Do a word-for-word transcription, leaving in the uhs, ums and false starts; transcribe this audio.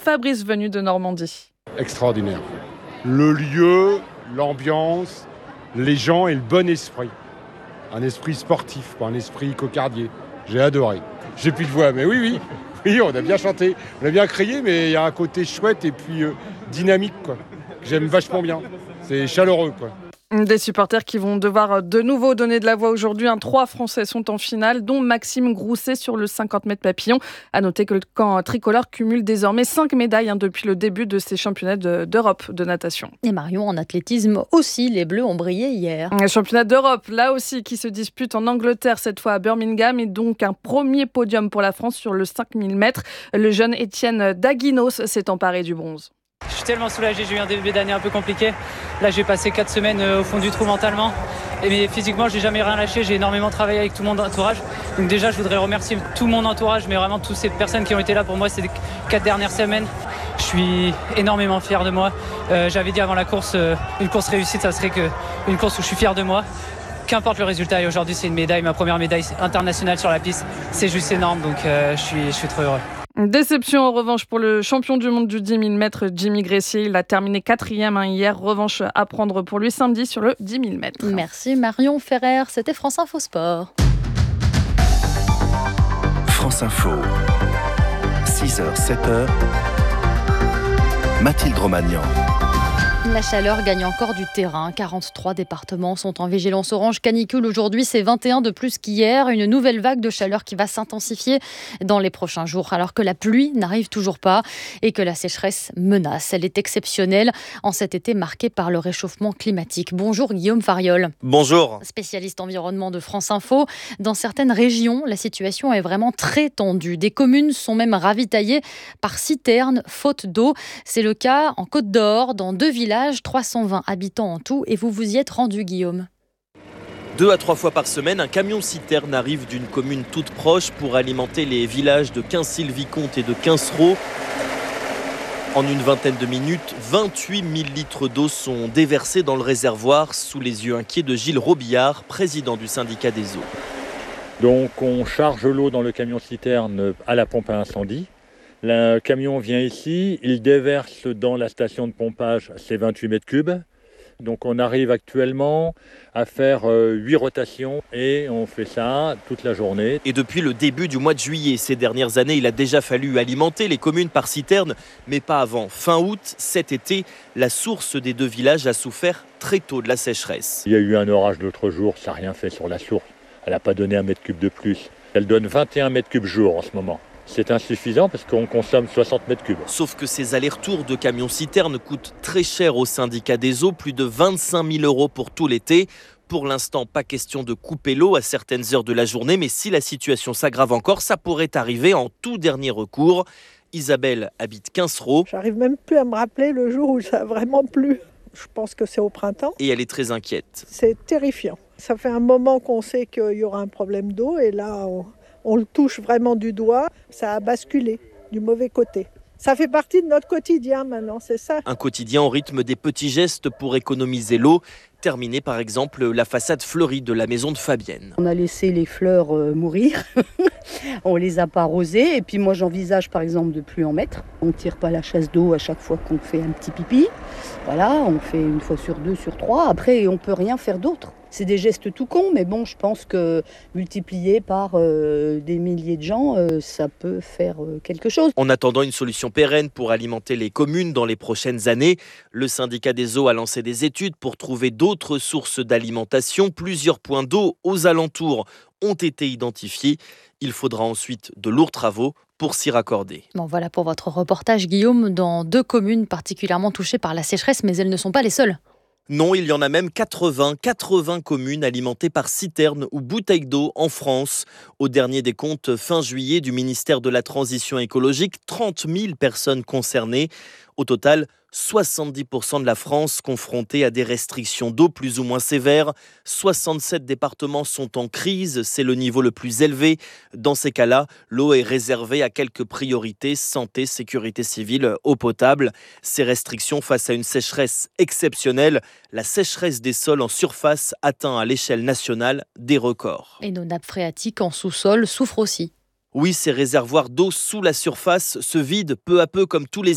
Fabrice venu de Normandie. Extraordinaire. Le lieu, l'ambiance, les gens et le bon esprit. Un esprit sportif, pas un esprit cocardier. J'ai adoré. J'ai plus de voix, mais oui, oui. Oui, on a bien chanté, on a bien crié, mais il y a un côté chouette et puis euh, dynamique, quoi. Que j'aime vachement bien. C'est chaleureux, quoi. Des supporters qui vont devoir de nouveau donner de la voix aujourd'hui. Un, trois Français sont en finale, dont Maxime Grousset sur le cinquante mètres papillon. À noter que le camp tricolore cumule désormais cinq médailles hein, depuis le début de ces championnats de, d'Europe de natation. Et Marion, en athlétisme aussi, les Bleus ont brillé hier. Un championnat d'Europe, là aussi, qui se dispute en Angleterre, cette fois à Birmingham, et donc un premier podium pour la France sur le cinq mille mètres. Le jeune Étienne Daguinos s'est emparé du bronze. Je suis tellement soulagé, j'ai eu un début d'année un peu compliqué. Là, j'ai passé quatre semaines au fond du trou mentalement. Et mais physiquement, j'ai jamais rien lâché, j'ai énormément travaillé avec tout mon entourage. Donc déjà, je voudrais remercier tout mon entourage, mais vraiment toutes ces personnes qui ont été là pour moi ces quatre dernières semaines. Je suis énormément fier de moi. Euh, j'avais dit avant la course, euh, une course réussite, ça serait que une course où je suis fier de moi. Qu'importe le résultat, et aujourd'hui, c'est une médaille, ma première médaille internationale sur la piste. C'est juste énorme, donc euh, je suis, je suis trop heureux. Déception en revanche pour le champion du monde du dix mille mètres, Jimmy Gressier. Il a terminé quatrième hein, hier. Revanche à prendre pour lui samedi sur le dix mille mètres. Merci Marion Ferrer, c'était France Info Sport. France Info, six heures, sept heures, Mathilde Romagnan. La chaleur gagne encore du terrain. quarante-trois départements sont en vigilance orange canicule. Aujourd'hui, c'est vingt et un de plus qu'hier. Une nouvelle vague de chaleur qui va s'intensifier dans les prochains jours, alors que la pluie n'arrive toujours pas et que la sécheresse menace. Elle est exceptionnelle en cet été marqué par le réchauffement climatique. Bonjour Guillaume Fariol. Bonjour. Spécialiste environnement de France Info. Dans certaines régions, la situation est vraiment très tendue. Des communes sont même ravitaillées par citernes, faute d'eau. C'est le cas en Côte d'Or, dans deux villages, trois cent vingt habitants en tout, et vous vous y êtes rendu, Guillaume. Deux à trois fois par semaine, un camion-citerne arrive d'une commune toute proche pour alimenter les villages de Quincy-le-Vicomte et de Quincereau. En une vingtaine de minutes, vingt-huit mille litres d'eau sont déversés dans le réservoir sous les yeux inquiets de Gilles Robillard, président du syndicat des eaux. Donc on charge l'eau dans le camion-citerne à la pompe à incendie. Le camion vient ici, il déverse dans la station de pompage ses vingt-huit mètres cubes. Donc on arrive actuellement à faire huit rotations et on fait ça toute la journée. Et depuis le début du mois de juillet, ces dernières années, il a déjà fallu alimenter les communes par citerne, mais pas avant. Fin août, cet été, la source des deux villages a souffert très tôt de la sécheresse. Il y a eu un orage l'autre jour, ça n'a rien fait sur la source. Elle n'a pas donné un mètre cube de plus. Elle donne vingt et un mètres cubes jour en ce moment. C'est insuffisant parce qu'on consomme soixante mètres cubes. Sauf que ces allers-retours de camions-citernes coûtent très cher au syndicat des eaux, plus de vingt-cinq mille euros pour tout l'été. Pour l'instant, pas question de couper l'eau à certaines heures de la journée, mais si la situation s'aggrave encore, ça pourrait arriver en tout dernier recours. Isabelle habite Quincereau. J'arrive même plus à me rappeler le jour où ça a vraiment plu. Je pense que c'est au printemps. Et elle est très inquiète. C'est terrifiant. Ça fait un moment qu'on sait qu'il y aura un problème d'eau et là... On... On le touche vraiment du doigt, ça a basculé du mauvais côté. Ça fait partie de notre quotidien maintenant, c'est ça. Un quotidien au rythme des petits gestes pour économiser l'eau. Terminer par exemple la façade fleurie de la maison de Fabienne. On a laissé les fleurs euh, mourir, on les a pas arrosées et puis moi j'envisage par exemple de plus en mettre. On ne tire pas la chasse d'eau à chaque fois qu'on fait un petit pipi. Voilà, on fait une fois sur deux, sur trois. Après on peut rien faire d'autre. C'est des gestes tout cons, mais bon, je pense que multiplié par euh, des milliers de gens, euh, ça peut faire euh, quelque chose. En attendant une solution pérenne pour alimenter les communes dans les prochaines années, le syndicat des eaux a lancé des études pour trouver d'autres sources d'alimentation. Plusieurs points d'eau aux alentours ont été identifiés. Il faudra ensuite de lourds travaux pour s'y raccorder. Bon, voilà pour votre reportage, Guillaume, dans deux communes particulièrement touchées par la sécheresse, mais elles ne sont pas les seules. Non, il y en a même quatre-vingts, quatre-vingts communes alimentées par citernes ou bouteilles d'eau en France. Au dernier des comptes fin juillet du ministère de la Transition écologique, trente mille personnes concernées. Au total, soixante-dix pour cent de la France confrontée à des restrictions d'eau plus ou moins sévères. soixante-sept départements sont en crise, c'est le niveau le plus élevé. Dans ces cas-là, l'eau est réservée à quelques priorités, santé, sécurité civile, eau potable. Ces restrictions face à une sécheresse exceptionnelle, la sécheresse des sols en surface atteint à l'échelle nationale des records. Et nos nappes phréatiques en sous-sol souffrent aussi. Oui, ces réservoirs d'eau sous la surface se vident peu à peu comme tous les